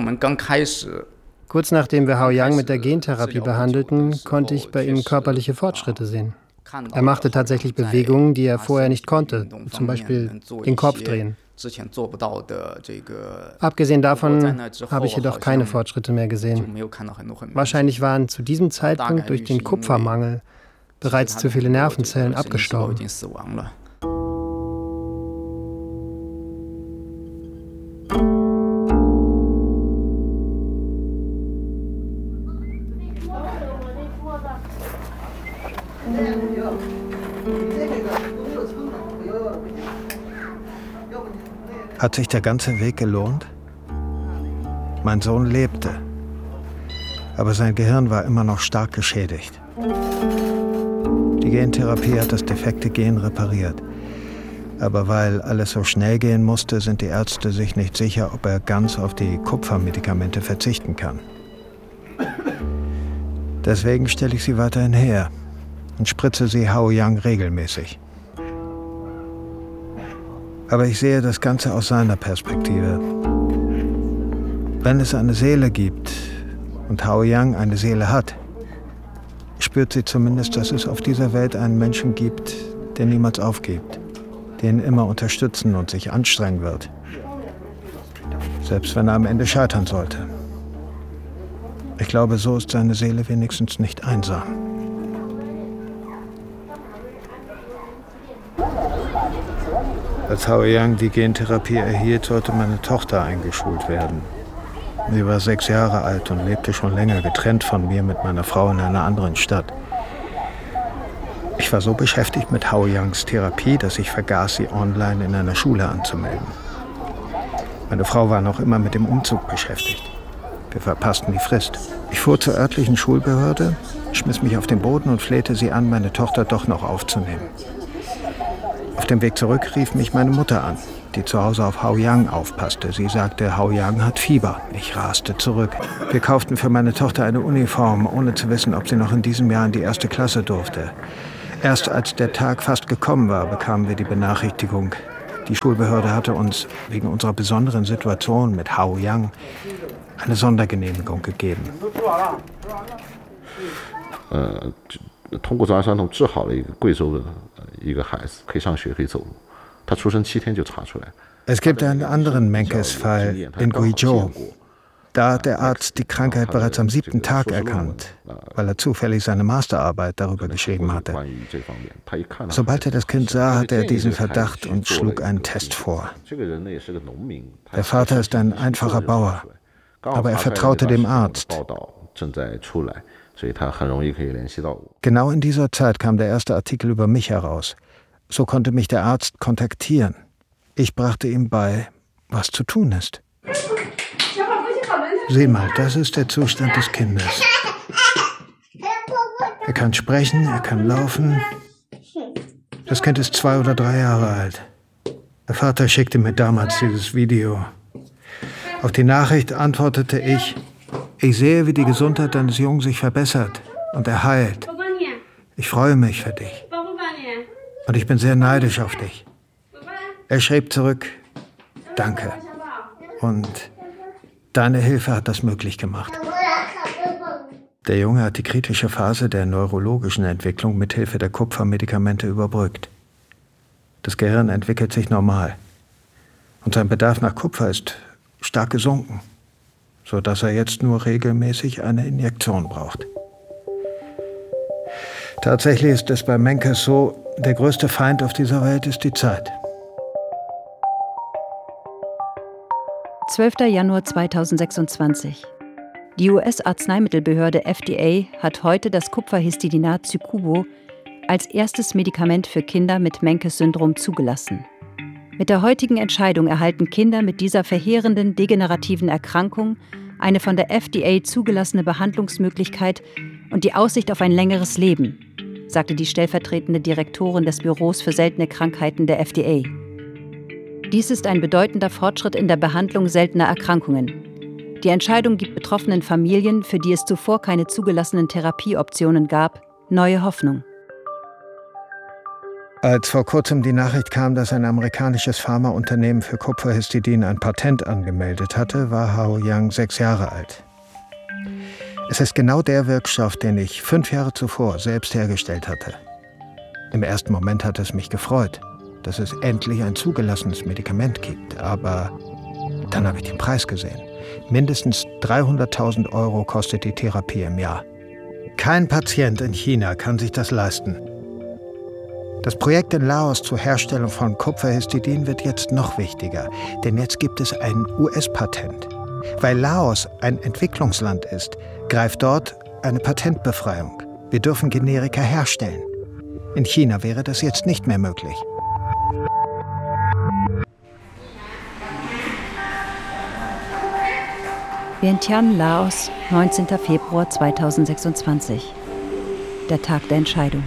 Speaker 9: Kurz nachdem wir Hao Yang mit der Gentherapie behandelten, konnte ich bei ihm körperliche Fortschritte sehen. Er machte tatsächlich Bewegungen, die er vorher nicht konnte, zum Beispiel den Kopf drehen. Abgesehen davon habe ich jedoch keine Fortschritte mehr gesehen. Wahrscheinlich waren zu diesem Zeitpunkt durch den Kupfermangel bereits zu viele Nervenzellen abgestorben.
Speaker 4: Hat sich der ganze Weg gelohnt? Mein Sohn lebte, aber sein Gehirn war immer noch stark geschädigt. Die Gentherapie hat das defekte Gen repariert. Aber weil alles so schnell gehen musste, sind die Ärzte sich nicht sicher, ob er ganz auf die Kupfermedikamente verzichten kann. Deswegen stelle ich sie weiterhin her und spritze sie Hao Yang regelmäßig. Aber ich sehe das Ganze aus seiner Perspektive. Wenn es eine Seele gibt und Hao Yang eine Seele hat, spürt sie zumindest, dass es auf dieser Welt einen Menschen gibt, der niemals aufgibt, den immer unterstützen und sich anstrengen wird. Selbst wenn er am Ende scheitern sollte. Ich glaube, so ist seine Seele wenigstens nicht einsam. Als Hao Yang die Gentherapie erhielt, sollte meine Tochter eingeschult werden. Sie war 6 Jahre alt und lebte schon länger getrennt von mir mit meiner Frau in einer anderen Stadt. Ich war so beschäftigt mit Hao Yangs Therapie, dass ich vergaß, sie online in einer Schule anzumelden. Meine Frau war noch immer mit dem Umzug beschäftigt. Wir verpassten die Frist. Ich fuhr zur örtlichen Schulbehörde, schmiss mich auf den Boden und flehte sie an, meine Tochter doch noch aufzunehmen. Auf dem Weg zurück rief mich meine Mutter an, die zu Hause auf Hao Yang aufpasste. Sie sagte, Hao Yang hat Fieber. Ich raste zurück. Wir kauften für meine Tochter eine Uniform, ohne zu wissen, ob sie noch in diesem Jahr in die 1. Klasse durfte. Erst als der Tag fast gekommen war, bekamen wir die Benachrichtigung. Die Schulbehörde hatte uns wegen unserer besonderen Situation mit Haoyang eine Sondergenehmigung gegeben.
Speaker 3: 通过中央传统治好了一个贵州的一个孩子，可以上学，可以走路。他出生7天就查出来。
Speaker 4: Es gibt einen anderen Menkes-Fall in Guizhou. Da hat der Arzt die Krankheit bereits am 7. Tag erkannt, weil er zufällig seine Masterarbeit darüber geschrieben hatte. Sobald er das Kind sah, hatte er diesen Verdacht und schlug einen Test vor. Der Vater ist ein einfacher Bauer, aber er vertraute dem Arzt. Genau in dieser Zeit kam der erste Artikel über mich heraus. So konnte mich der Arzt kontaktieren. Ich brachte ihm bei, was zu tun ist. Sieh mal, das ist der Zustand des Kindes. Er kann sprechen, er kann laufen. Das Kind ist 2 oder 3 Jahre alt. Der Vater schickte mir damals dieses Video. Auf die Nachricht antwortete ich: Ich sehe, wie die Gesundheit deines Jungen sich verbessert und er heilt. Ich freue mich für dich. Und ich bin sehr neidisch auf dich. Er schrieb zurück: Danke. Und deine Hilfe hat das möglich gemacht. Der Junge hat die kritische Phase der neurologischen Entwicklung mit Hilfe der Kupfermedikamente überbrückt. Das Gehirn entwickelt sich normal. Und sein Bedarf nach Kupfer ist stark gesunken, sodass er jetzt nur regelmäßig eine Injektion braucht. Tatsächlich ist es bei Menkes so, der größte Feind auf dieser Welt ist die Zeit.
Speaker 5: 12. Januar 2026. Die US-Arzneimittelbehörde FDA hat heute das Kupferhistidinat Zykubo als erstes Medikament für Kinder mit Menkes-Syndrom zugelassen. Mit der heutigen Entscheidung erhalten Kinder mit dieser verheerenden degenerativen Erkrankung eine von der FDA zugelassene Behandlungsmöglichkeit und die Aussicht auf ein längeres Leben, sagte die stellvertretende Direktorin des Büros für seltene Krankheiten der FDA. Dies ist ein bedeutender Fortschritt in der Behandlung seltener Erkrankungen. Die Entscheidung gibt betroffenen Familien, für die es zuvor keine zugelassenen Therapieoptionen gab, neue Hoffnung.
Speaker 4: Als vor kurzem die Nachricht kam, dass ein amerikanisches Pharmaunternehmen für Kupferhistidin ein Patent angemeldet hatte, war Haoyang 6 Jahre alt. Es ist genau der Wirkstoff, den ich 5 Jahre zuvor selbst hergestellt hatte. Im ersten Moment hat es mich gefreut, dass es endlich ein zugelassenes Medikament gibt. Aber dann habe ich den Preis gesehen. Mindestens 300.000 Euro kostet die Therapie im Jahr. Kein Patient in China kann sich das leisten. Das Projekt in Laos zur Herstellung von Kupferhistidin wird jetzt noch wichtiger, denn jetzt gibt es ein US-Patent. Weil Laos ein Entwicklungsland ist, greift dort eine Patentbefreiung. Wir dürfen Generika herstellen. In China wäre das jetzt nicht mehr möglich.
Speaker 5: Vientiane, Laos, 19. Februar 2026. Der Tag der Entscheidung.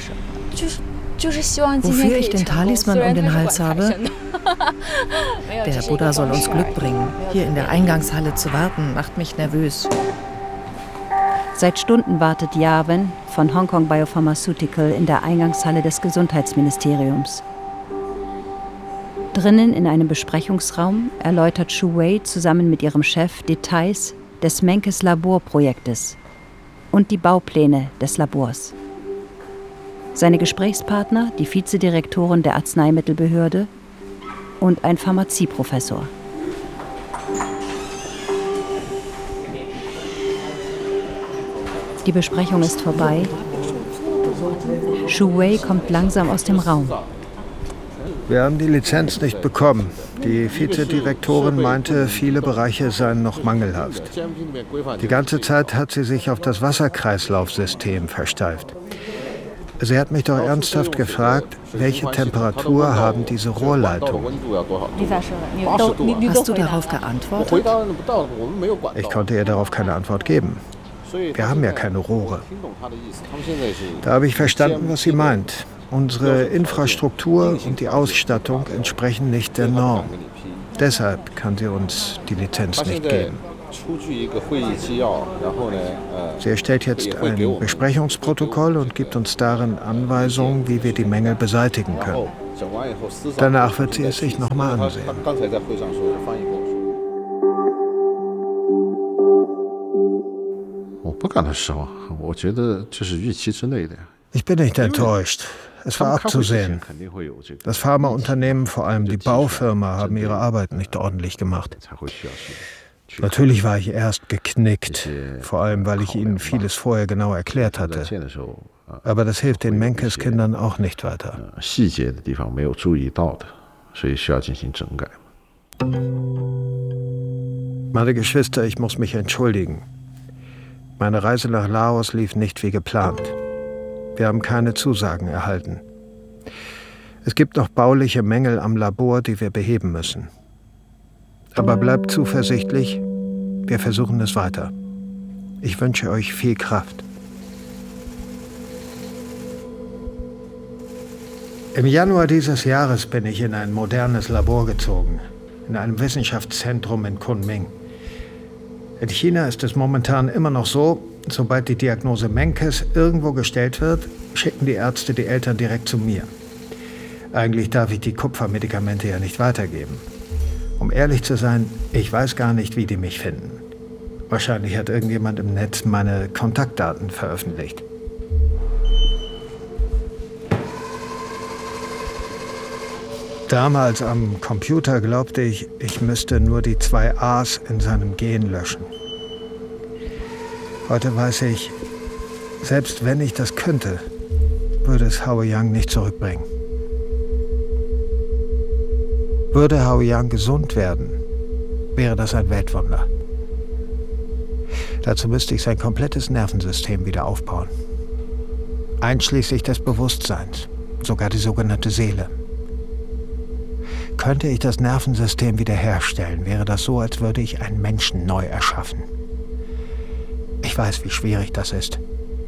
Speaker 6: Wofür ich den Talisman um den Hals habe? Der Buddha soll uns Glück bringen. Hier in der Eingangshalle zu warten, macht mich nervös.
Speaker 5: Seit Stunden wartet Yawen von Hong Kong Biopharmaceutical in der Eingangshalle des Gesundheitsministeriums. Drinnen in einem Besprechungsraum erläutert Xu Wei zusammen mit ihrem Chef Details des Menkes-Laborprojektes und die Baupläne des Labors. Seine Gesprächspartner, die Vizedirektorin der Arzneimittelbehörde und ein Pharmazieprofessor. Die Besprechung ist vorbei. Xu Wei kommt langsam aus dem Raum.
Speaker 4: Wir haben die Lizenz nicht bekommen. Die Vizedirektorin meinte, viele Bereiche seien noch mangelhaft. Die ganze Zeit hat sie sich auf das Wasserkreislaufsystem versteift. Sie hat mich doch ernsthaft gefragt, welche Temperatur haben diese Rohrleitungen?
Speaker 6: Hast du darauf geantwortet?
Speaker 4: Ich konnte ihr darauf keine Antwort geben. Wir haben ja keine Rohre. Da habe ich verstanden, was sie meint. Unsere Infrastruktur und die Ausstattung entsprechen nicht der Norm. Deshalb kann sie uns die Lizenz nicht geben. Sie erstellt jetzt ein Besprechungsprotokoll und gibt uns darin Anweisungen, wie wir die Mängel beseitigen können. Danach wird sie es sich nochmal ansehen. Ich bin nicht enttäuscht. Es war abzusehen. Das Pharmaunternehmen, vor allem die Baufirma, haben ihre Arbeit nicht ordentlich gemacht. Natürlich war ich erst geknickt, vor allem weil ich ihnen vieles vorher genau erklärt hatte. Aber das hilft den Menkes-Kindern auch nicht weiter. Meine Geschwister, ich muss mich entschuldigen. Meine Reise nach Laos lief nicht wie geplant. Wir haben keine Zusagen erhalten. Es gibt noch bauliche Mängel am Labor, die wir beheben müssen. Aber bleibt zuversichtlich, wir versuchen es weiter. Ich wünsche euch viel Kraft. Im Januar dieses Jahres bin ich in ein modernes Labor gezogen, in einem Wissenschaftszentrum in Kunming. In China ist es momentan immer noch so, sobald die Diagnose Menkes irgendwo gestellt wird, schicken die Ärzte die Eltern direkt zu mir. Eigentlich darf ich die Kupfermedikamente ja nicht weitergeben. Um ehrlich zu sein, ich weiß gar nicht, wie die mich finden. Wahrscheinlich hat irgendjemand im Netz meine Kontaktdaten veröffentlicht. Damals am Computer glaubte ich, ich müsste nur die 2 A's in seinem Gen löschen. Heute weiß ich, selbst wenn ich das könnte, würde es Haoyang nicht zurückbringen. Würde Haoyang gesund werden, wäre das ein Weltwunder. Dazu müsste ich sein komplettes Nervensystem wieder aufbauen. Einschließlich des Bewusstseins, sogar die sogenannte Seele. Könnte ich das Nervensystem wiederherstellen, wäre das so, als würde ich einen Menschen neu erschaffen. Ich weiß, wie schwierig das ist.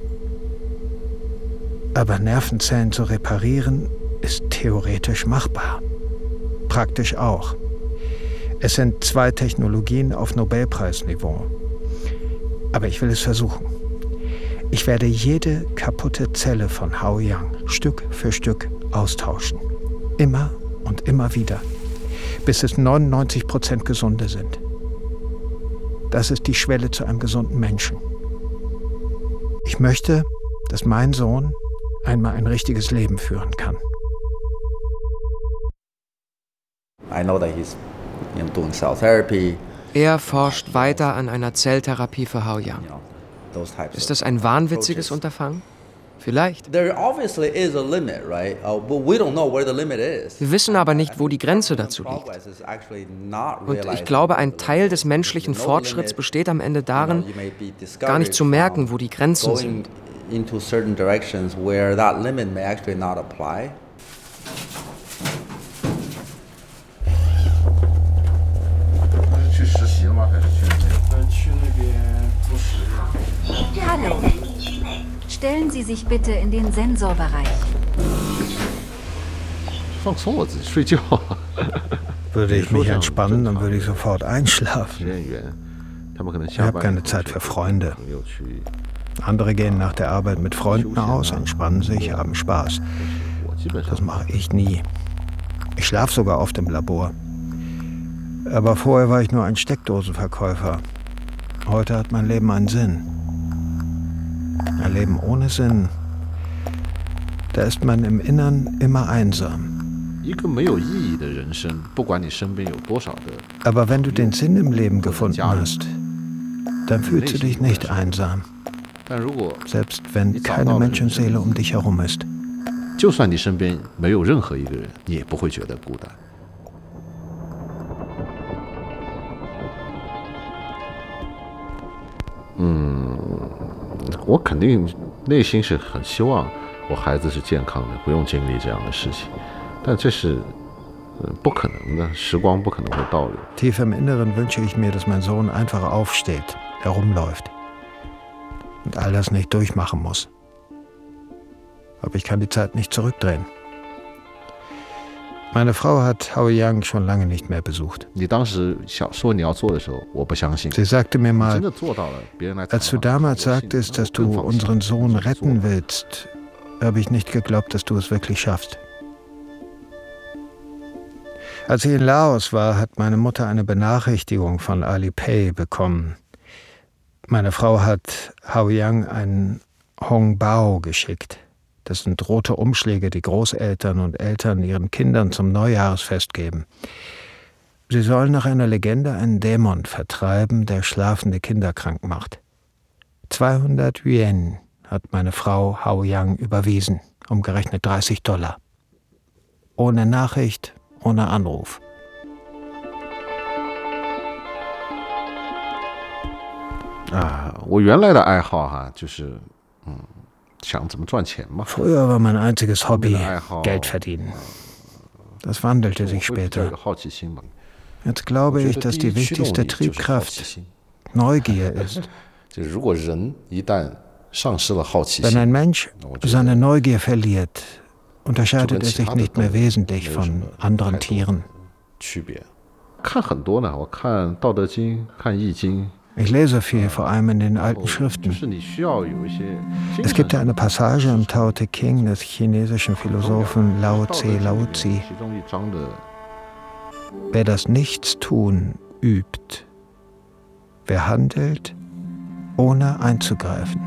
Speaker 4: Aber Nervenzellen zu reparieren, ist theoretisch machbar. Praktisch auch. Es sind 2 Technologien auf Nobelpreisniveau. Aber ich will es versuchen. Ich werde jede kaputte Zelle von Haoyang Stück für Stück austauschen. Immer und immer wieder, bis es 99% gesunde sind. Das ist die Schwelle zu einem gesunden Menschen. Ich möchte, dass mein Sohn einmal ein richtiges Leben führen kann.
Speaker 10: Er forscht weiter an einer Zelltherapie für Haoyang. Ist das ein wahnwitziges Unterfangen? Vielleicht. Wir wissen aber nicht, wo die Grenze dazu liegt. Und ich glaube, ein Teil des menschlichen Fortschritts besteht am Ende darin, gar nicht zu merken, wo die Grenzen sind.
Speaker 12: Hallo. Stellen Sie sich bitte in den Sensorbereich.
Speaker 4: Würde ich mich entspannen, dann würde ich sofort einschlafen. Ich habe keine Zeit für Freunde. Andere gehen nach der Arbeit mit Freunden aus, entspannen sich, haben Spaß. Das mache ich nie. Ich schlafe sogar oft im Labor. Aber vorher war ich nur ein Steckdosenverkäufer. Heute hat mein Leben einen Sinn. Ein Leben ohne Sinn, da ist man im Innern immer einsam. Aber wenn du den Sinn im Leben gefunden hast, dann fühlst du dich nicht einsam. Selbst wenn keine Menschenseele um dich herum ist. Tief im Inneren wünsche ich mir, dass mein Sohn einfach aufsteht, herumläuft und all das nicht durchmachen muss. Aber ich kann die Zeit nicht zurückdrehen. Meine Frau hat Haoyang schon lange nicht mehr besucht. Sie sagte mir mal, als du damals sagtest, dass du unseren Sohn retten willst, habe ich nicht geglaubt, dass du es wirklich schaffst. Als ich in Laos war, hat meine Mutter eine Benachrichtigung von Alipay bekommen. Meine Frau hat Haoyang einen Hongbao geschickt. Das sind rote Umschläge, die Großeltern und Eltern ihren Kindern zum Neujahrsfest geben. Sie sollen nach einer Legende einen Dämon vertreiben, der schlafende Kinder krank macht. 200 Yuan hat meine Frau Haoyang überwiesen, umgerechnet $30. Ohne Nachricht, ohne Anruf. Früher war mein einziges Hobby Geld verdienen. Das wandelte sich später. Jetzt glaube ich, dass die wichtigste Triebkraft Neugier ist. Wenn ein Mensch seine Neugier verliert, unterscheidet er sich nicht mehr wesentlich von anderen Tieren. Ich lese viel, vor allem in den alten Schriften. Es gibt ja eine Passage im Tao Te Ching des chinesischen Philosophen Lao Tse. Wer das Nichtstun übt, wer handelt, ohne einzugreifen.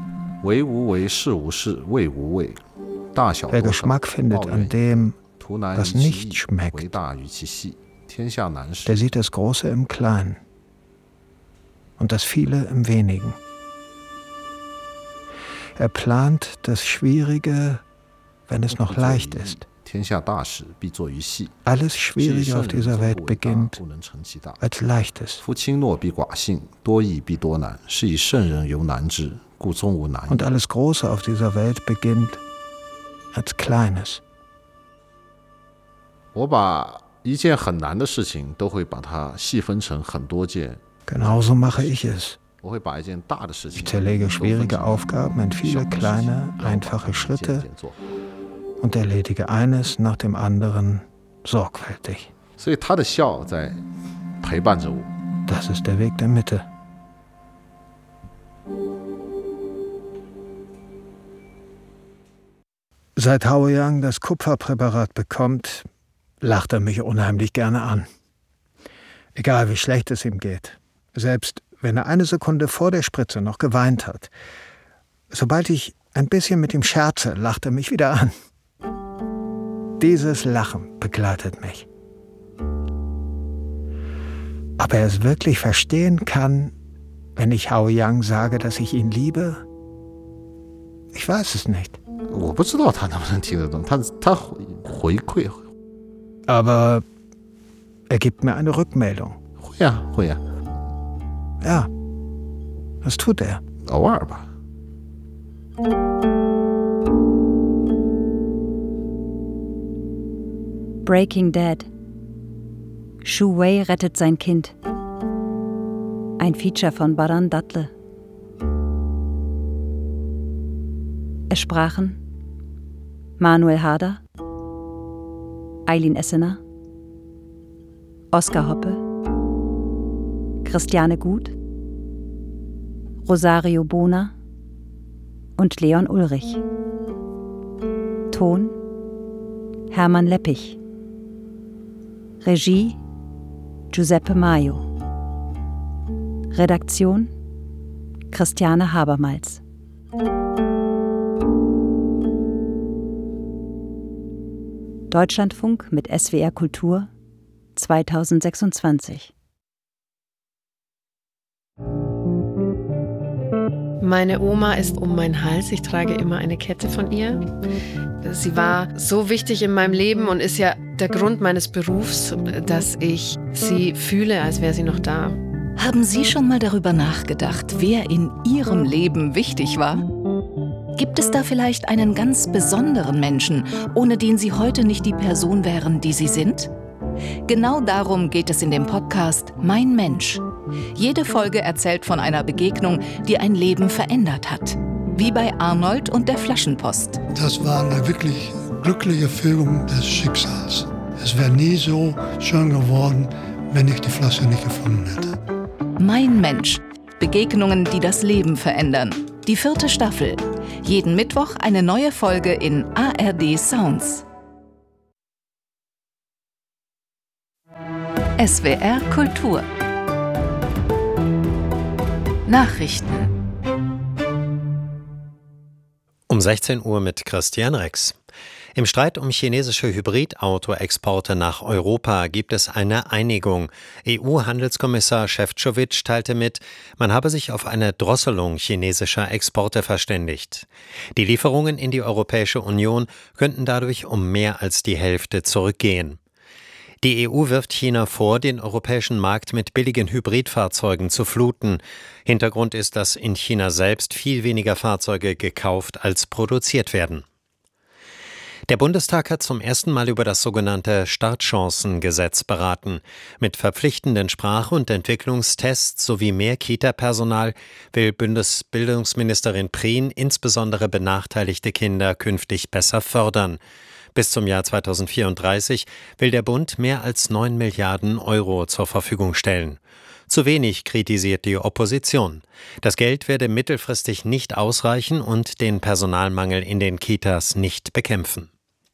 Speaker 4: Wer Geschmack findet an dem, was nicht schmeckt, der sieht das Große im Kleinen und das Viele im Wenigen. Er plant das Schwierige, wenn es noch leicht ist. Alles Schwierige auf dieser Welt beginnt als Leichtes. Und alles Große auf dieser Welt beginnt als Kleines. Genauso mache ich es. Ich zerlege schwierige Aufgaben in viele kleine, einfache Schritte und erledige eines nach dem anderen sorgfältig. Das ist der Weg der Mitte. Seit Haoyang das Kupferpräparat bekommt, lacht er mich unheimlich gerne an. Egal wie schlecht es ihm geht. Selbst wenn er eine Sekunde vor der Spritze noch geweint hat. Sobald ich ein bisschen mit ihm scherze, lacht er mich wieder an. Dieses Lachen begleitet mich. Ob er es wirklich verstehen kann, wenn ich Haoyang sage, dass ich ihn liebe? Ich weiß es nicht. Aber er gibt mir eine Rückmeldung. Ja, das tut er.
Speaker 5: Breaking Dead. Shu Wei rettet sein Kind. Ein Feature von Baran Datle. Es sprachen Manuel Harder, Eileen Essener, Oskar Hoppe, Christiane Gut, Rosario Bona und Leon Ulrich. Ton Hermann Leppich. Regie Giuseppe Maio. Redaktion Christiane Habermals. Deutschlandfunk mit SWR Kultur 2026.
Speaker 13: Meine Oma ist um meinen Hals. Ich trage immer eine Kette von ihr. Sie war so wichtig in meinem Leben und ist ja der Grund meines Berufs, dass ich sie fühle, als wäre sie noch da.
Speaker 14: Haben Sie schon mal darüber nachgedacht, wer in Ihrem Leben wichtig war? Gibt es da vielleicht einen ganz besonderen Menschen, ohne den Sie heute nicht die Person wären, die Sie sind? Genau darum geht es in dem Podcast Mein Mensch. Jede Folge erzählt von einer Begegnung, die ein Leben verändert hat. Wie bei Arnold und der Flaschenpost.
Speaker 15: Das war eine wirklich glückliche Fügung des Schicksals.
Speaker 1: Es wäre nie so schön geworden, wenn ich die Flasche nicht gefunden hätte.
Speaker 14: Mein Mensch. Begegnungen, die das Leben verändern. Die 4. Staffel. Jeden Mittwoch eine neue Folge in ARD Sounds. SWR Kultur. Nachrichten.
Speaker 15: Um 16 Uhr mit Christian Rex. Im Streit um chinesische Hybridauto-Exporte nach Europa gibt es eine Einigung. EU-Handelskommissar Šefčovič teilte mit, man habe sich auf eine Drosselung chinesischer Exporte verständigt. Die Lieferungen in die Europäische Union könnten dadurch um mehr als die Hälfte zurückgehen. Die EU wirft China vor, den europäischen Markt mit billigen Hybridfahrzeugen zu fluten. Hintergrund ist, dass in China selbst viel weniger Fahrzeuge gekauft als produziert werden. Der Bundestag hat zum ersten Mal über das sogenannte Startchancengesetz beraten. Mit verpflichtenden Sprach- und Entwicklungstests sowie mehr Kita-Personal will Bundesbildungsministerin Prien insbesondere benachteiligte Kinder künftig besser fördern. Bis zum Jahr 2034 will der Bund mehr als 9 Milliarden Euro zur Verfügung stellen. Zu wenig kritisiert die Opposition. Das Geld werde mittelfristig nicht ausreichen und den Personalmangel in den Kitas nicht bekämpfen.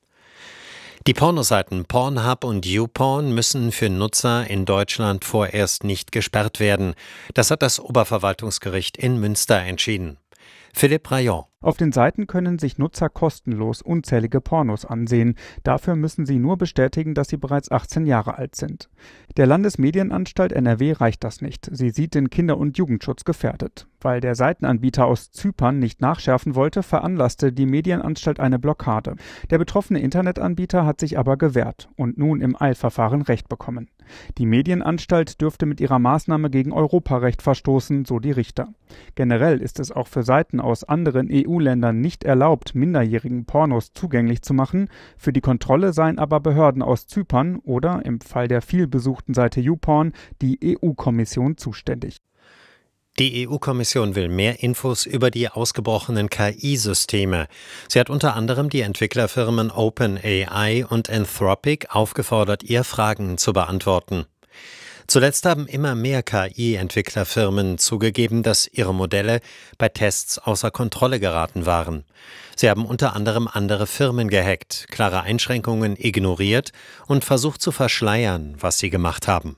Speaker 15: Die Pornoseiten Pornhub und YouPorn müssen für Nutzer in Deutschland vorerst nicht gesperrt werden. Das hat das Oberverwaltungsgericht in Münster entschieden. Philipp Rayon.
Speaker 16: Auf den Seiten können sich Nutzer kostenlos unzählige Pornos ansehen. Dafür müssen sie nur bestätigen, dass sie bereits 18 Jahre alt sind. Der Landesmedienanstalt NRW reicht das nicht. Sie sieht den Kinder- und Jugendschutz gefährdet. Weil der Seitenanbieter aus Zypern nicht nachschärfen wollte, veranlasste die Medienanstalt eine Blockade. Der betroffene Internetanbieter hat sich aber gewehrt und nun im Eilverfahren Recht bekommen. Die Medienanstalt dürfte mit ihrer Maßnahme gegen Europarecht verstoßen, so die Richter. Generell ist es auch für Seiten aus anderen EU-Ländern nicht erlaubt, minderjährigen Pornos zugänglich zu machen. Für die Kontrolle seien aber Behörden aus Zypern oder, im Fall der vielbesuchten Seite YouPorn, die EU-Kommission zuständig.
Speaker 15: Die EU-Kommission will mehr Infos über die ausgebrochenen KI-Systeme. Sie hat unter anderem die Entwicklerfirmen OpenAI und Anthropic aufgefordert, ihr Fragen zu beantworten. Zuletzt haben immer mehr KI-Entwicklerfirmen zugegeben, dass ihre Modelle bei Tests außer Kontrolle geraten waren. Sie haben unter anderem andere Firmen gehackt, klare Einschränkungen ignoriert und versucht zu verschleiern, was sie gemacht haben.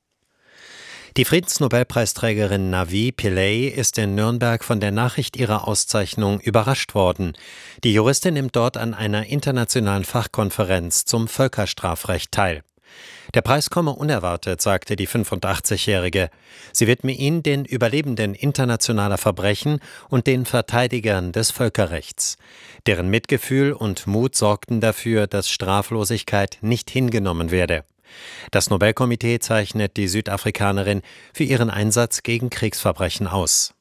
Speaker 15: Die Friedensnobelpreisträgerin Navi Pillay ist in Nürnberg von der Nachricht ihrer Auszeichnung überrascht worden. Die Juristin nimmt dort an einer internationalen Fachkonferenz zum Völkerstrafrecht teil. Der Preis komme unerwartet, sagte die 85-Jährige. Sie widme ihn den Überlebenden internationaler Verbrechen und den Verteidigern des Völkerrechts. Deren Mitgefühl und Mut sorgten dafür, dass Straflosigkeit nicht hingenommen werde. Das Nobelkomitee zeichnet die Südafrikanerin für ihren Einsatz gegen Kriegsverbrechen aus.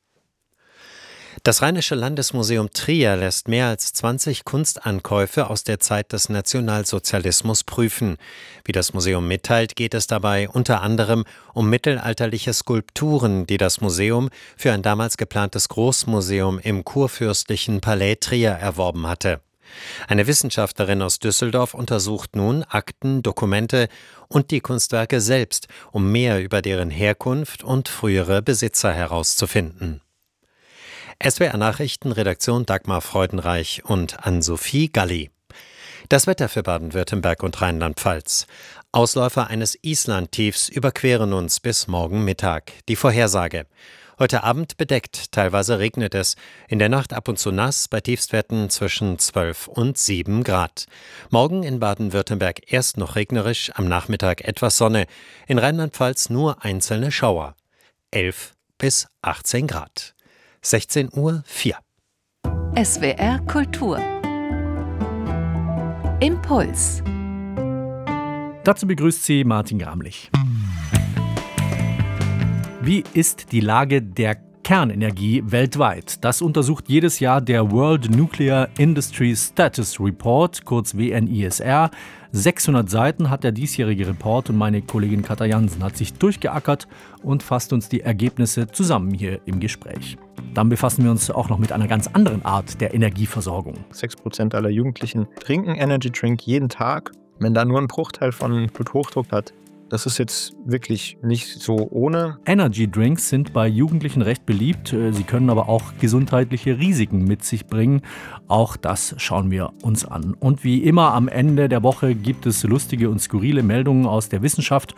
Speaker 15: Das Rheinische Landesmuseum Trier lässt mehr als 20 Kunstankäufe aus der Zeit des Nationalsozialismus prüfen. Wie das Museum mitteilt, geht es dabei unter anderem um mittelalterliche Skulpturen, die das Museum für ein damals geplantes Großmuseum im Kurfürstlichen Palais Trier erworben hatte. Eine Wissenschaftlerin aus Düsseldorf untersucht nun Akten, Dokumente und die Kunstwerke selbst, um mehr über deren Herkunft und frühere Besitzer herauszufinden. SWR Nachrichten, Redaktion Dagmar Freudenreich und Ann-Sophie Galli. Das Wetter für Baden-Württemberg und Rheinland-Pfalz. Ausläufer eines Islandtiefs überqueren uns bis morgen Mittag. Die Vorhersage. Heute Abend bedeckt, teilweise regnet es. In der Nacht ab und zu nass, bei Tiefstwerten zwischen 12 und 7 Grad. Morgen in Baden-Württemberg erst noch regnerisch, am Nachmittag etwas Sonne. In Rheinland-Pfalz nur einzelne Schauer. 11 bis 18 Grad. 16:04 Uhr.
Speaker 14: SWR Kultur. Impuls.
Speaker 17: Dazu begrüßt Sie Martin Gramlich. Wie ist die Lage der Kernenergie weltweit? Das untersucht jedes Jahr der World Nuclear Industry Status Report, kurz WNISR. 600 Seiten hat der diesjährige Report und meine Kollegin Katja Jansen hat sich durchgeackert und fasst uns die Ergebnisse zusammen hier im Gespräch. Dann befassen wir uns auch noch mit einer ganz anderen Art der Energieversorgung.
Speaker 18: 6% aller Jugendlichen trinken Energy Drink jeden Tag. Wenn da nur ein Bruchteil von Bluthochdruck hat, das ist jetzt wirklich nicht so ohne.
Speaker 17: Energy Drinks sind bei Jugendlichen recht beliebt. Sie können aber auch gesundheitliche Risiken mit sich bringen. Auch das schauen wir uns an. Und wie immer am Ende der Woche gibt es lustige und skurrile Meldungen aus der Wissenschaft